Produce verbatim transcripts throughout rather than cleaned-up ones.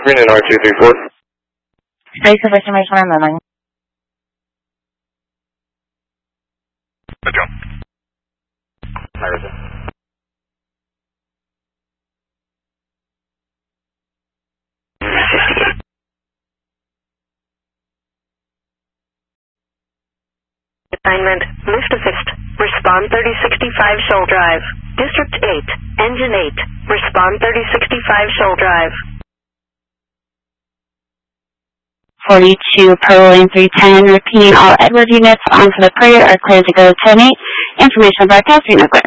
Reno R two three four. Ahí se fue information on the line. Good job. Hi, Rosa. Assignment, lift assist, respond thirty sixty-five Shoal Drive. District eight, Engine eight, respond thirty sixty-five Shoal Drive. forty-two, Pearl Lane three ten, repeating all Edward units on for the prayer are clear to go to ten eight. Information broadcast, Reno clear.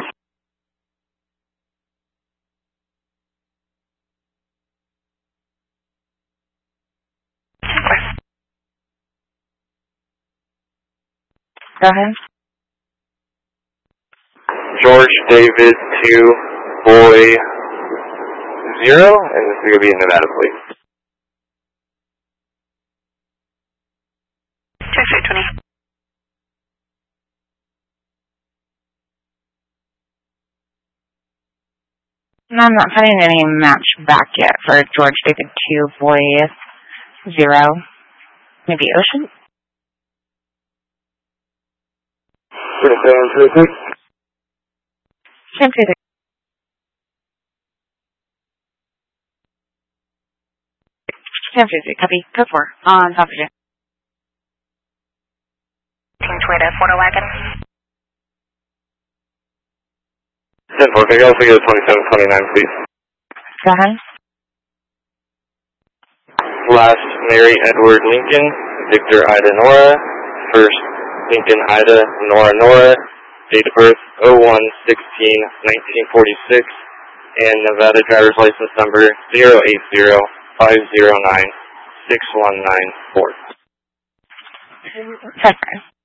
Go ahead. George David two, boy zero, and this is going to be in Nevada, please. twenty-three twenty. No, I'm not finding any match back yet for George David two, boy zero. Maybe Ocean? thirty-seven thirty-six. Same thing. Same thing. Copy. Code four. On top of you. Team Toyota, photo wagon. ten four, can you also get a twenty-seven twenty-nine, please? Go ahead. Last, Mary Edward Lincoln, Victor Ida Nora. First, Lincoln Ida Nora Nora. Date of birth oh one sixteen nineteen forty-six. And Nevada driver's license number zero eight zero five zero nine six one nine four. That's right.